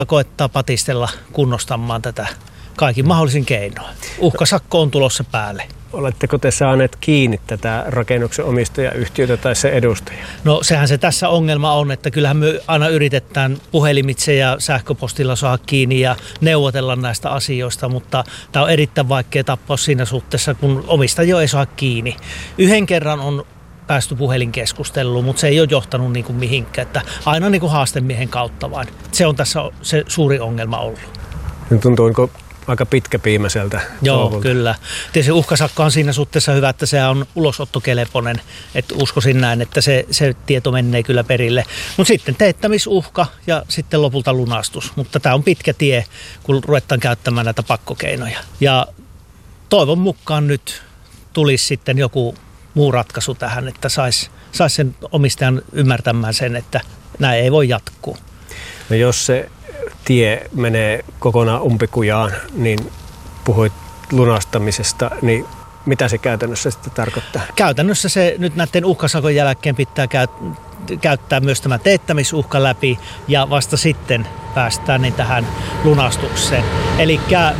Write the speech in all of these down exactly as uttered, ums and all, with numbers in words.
koettaa patistella kunnostamaan tätä kaikin mahdollisin keinoin. Uhkasakko on tulossa päälle. Oletteko te saaneet kiinni tätä rakennuksen omistajayhtiötä tai se edustaja? No sehän se tässä ongelma on, että kyllähän me aina yritetään puhelimitse ja sähköpostilla saada kiinni ja neuvotella näistä asioista, mutta tämä on erittäin vaikea tapaus siinä suhteessa, kun omistajia ei saa kiinni. Yhden kerran on päästy puhelinkeskusteluun, mutta se ei ole johtanut niin kuin mihinkään, että aina niin kuin haastemiehen kautta vain. Se on tässä se suuri ongelma ollut. Tuntuuko aika pitkäpiimäiseltä? Joo, toivulta. Kyllä. Tietysti uhkasakko on siinä suhteessa hyvä, että se on ulosottokeleponen. Että uskoisin näin, että se, se tieto menee kyllä perille. Mutta sitten teettämisuhka ja sitten lopulta lunastus. Mutta tämä on pitkä tie, kun ruvetaan käyttämään näitä pakkokeinoja. Ja toivon mukaan nyt tulisi sitten joku muu ratkaisu tähän, että saisi sais sen omistajan ymmärtämään sen, että näin ei voi jatkuu. No jos se tie menee kokonaan umpikujaan, niin puhuit lunastamisesta, niin mitä se käytännössä sitten tarkoittaa? Käytännössä se nyt näiden uhkasakon jälkeen pitää käy- käyttää myös tämä teettämisuhka läpi ja vasta sitten päästään niin tähän lunastukseen. Eli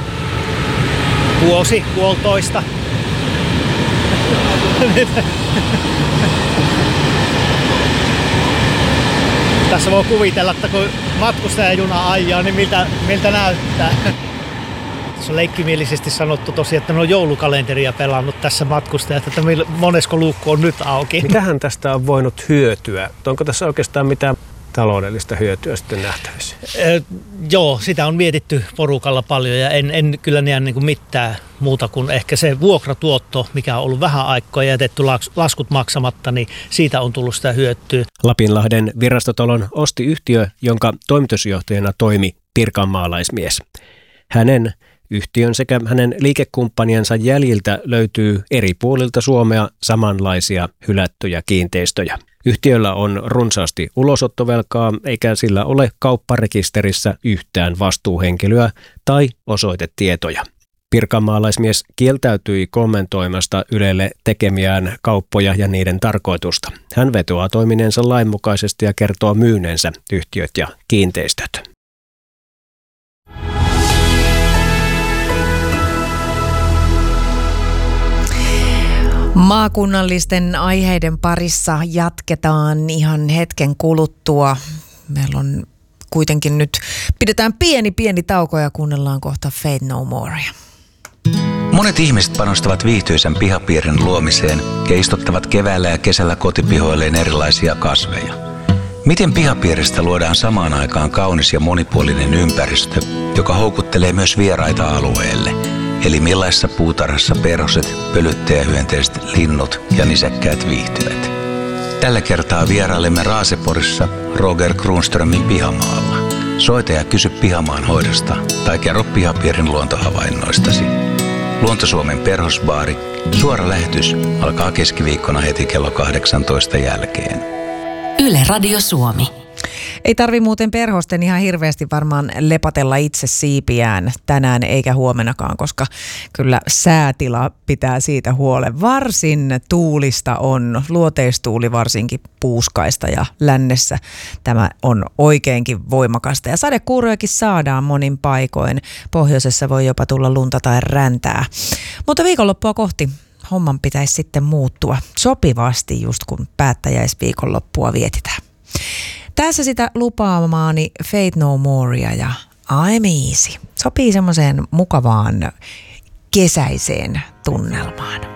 vuosi, puolitoista. Tässä voi kuvitella, että kun matkustajajuna ajaa, niin miltä, miltä näyttää. Tässä on leikkimielisesti sanottu tosiaan, että ne on joulukalenteria pelannut tässä matkustajat, että monesko luukku on nyt auki. Mitähän tästä on voinut hyötyä? Onko tässä oikeastaan mitään taloudellista hyötyä sitten nähtävissä? Ee, joo, sitä on mietitty porukalla paljon ja en, en kyllä näe niin kuin mitään muuta kuin ehkä se vuokratuotto, mikä on ollut vähän aikaa ja jätetty laskut maksamatta, niin siitä on tullut sitä hyötyä. Lapinlahden virastotalon osti yhtiö, jonka toimitusjohtajana toimi pirkanmaalaismies. Hänen, yhtiön sekä hänen liikekumppaniensa jäljiltä löytyy eri puolilta Suomea samanlaisia hylättyjä kiinteistöjä. Yhtiöllä on runsaasti ulosottovelkaa eikä sillä ole kaupparekisterissä yhtään vastuuhenkilöä tai osoitetietoja. Pirkanmaalaismies kieltäytyi kommentoimasta Ylelle tekemiään kauppoja ja niiden tarkoitusta. Hän vetoaa toimineensa lainmukaisesti ja kertoo myyneensä yhtiöt ja kiinteistöt. Maakunnallisten aiheiden parissa jatketaan ihan hetken kuluttua. Meillä on kuitenkin nyt, pidetään pieni pieni tauko ja kuunnellaan kohta Faith No Morea. Monet ihmiset panostavat viihtyisän pihapiirin luomiseen ja istuttavat keväällä ja kesällä kotipihoilleen erilaisia kasveja. Miten pihapiiristä luodaan samaan aikaan kaunis ja monipuolinen ympäristö, joka houkuttelee myös vieraita alueelle? Eli millaisessa puutarhassa perhoset, pölyttäjähyönteiset, linnut ja nisäkkäät viihtyvät. Tällä kertaa vierailemme Raaseporissa Roger Kruunströmin pihamaalla. Soita ja kysy pihamaan hoidosta tai kerro pihapiirin luontohavainnoistasi. Luontosuomen perhosbaari, suora lähetys, alkaa keskiviikkona heti kello kahdeksantoista jälkeen. Yle Radio Suomi. Ei tarvi muuten perhosten ihan hirveästi varmaan lepatella itse siipiään tänään eikä huomenakaan, koska kyllä säätila pitää siitä huolen. Varsin tuulista on, luoteistuuli varsinkin puuskaista ja lännessä tämä on oikeinkin voimakasta. Ja sadekuurojakin saadaan monin paikoin. Pohjoisessa voi jopa tulla lunta tai räntää. Mutta viikonloppua kohti homman pitäisi sitten muuttua sopivasti just kun päättäjäisviikonloppua vietitään. Tässä sitä lupaamaani Faith No Morea ja I'm Easy. Sopii semmoiseen mukavaan kesäiseen tunnelmaan.